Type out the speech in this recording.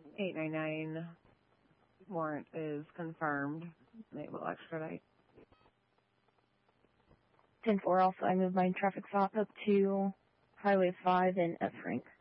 899 warrant is confirmed. They will extradite. 10-4, also I moved my traffic stop up to Highway 5 in F. Frank.